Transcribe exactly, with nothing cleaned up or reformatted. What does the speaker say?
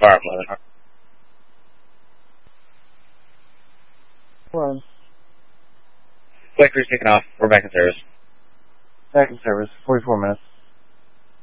Bar eleven. Well, Flight crew's taking off. We're back in service. back in service. forty-four minutes.